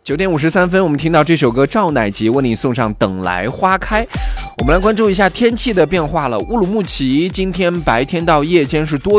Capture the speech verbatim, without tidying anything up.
九点五十三分，我们听到这首歌，赵乃吉为你送上《等来花开》。我们来关注一下天气的变化了。乌鲁木齐今天白天到夜间是多